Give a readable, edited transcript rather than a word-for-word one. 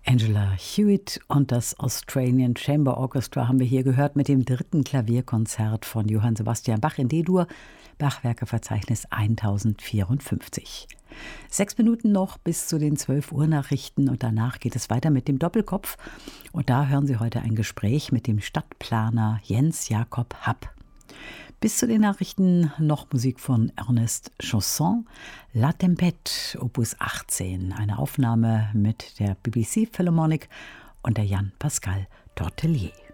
Angela Hewitt und das Australian Chamber Orchestra haben wir hier gehört mit dem 3. Klavierkonzert von Johann Sebastian Bach in D-Dur, Bachwerkeverzeichnis 1054. 6 Minuten noch bis zu den 12 Uhr Nachrichten und danach geht es weiter mit dem Doppelkopf. Und da hören Sie heute ein Gespräch mit dem Stadtplaner Jens Jakob Happ. Bis zu den Nachrichten noch Musik von Ernest Chausson, La Tempête, Opus 18, eine Aufnahme mit der BBC Philharmonic und der Jan Pascal Tortelier.